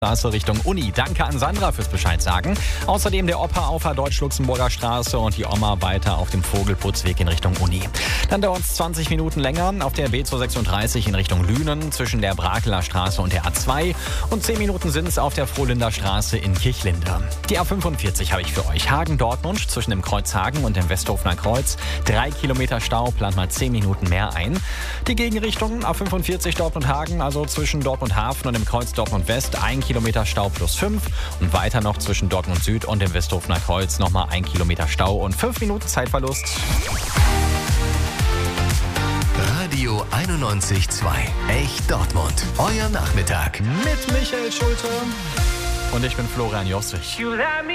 Straße Richtung Uni. Danke an Sandra fürs Bescheid sagen. Außerdem der Opa auf der Deutsch-Luxemburger Straße und die Oma weiter auf dem Vogelputzweg in Richtung Uni. Dann dauert es 20 Minuten länger auf der B236 in Richtung Lünen zwischen der Brakeler Straße und der A2 und 10 Minuten sind es auf der Frohlinder Straße in Kirchlinde. Die A45 habe ich für euch. Hagen-Dortmund zwischen dem Kreuz Hagen und dem Westhofener Kreuz. 3 Kilometer Stau, plant mal 10 Minuten mehr ein. Die Gegenrichtung A45 Dortmund-Hagen, also zwischen Dortmund-Hafen und dem Kreuz Dortmund-West, 1 Kilometer Stau plus 5 und weiter noch zwischen Dortmund Süd und dem Westhofener Kreuz nochmal 1 Kilometer Stau und 5 Minuten Zeitverlust. Radio 91.2. Echt Dortmund. Euer Nachmittag. Mit Michael Schulte. Und ich bin Florian Jossich.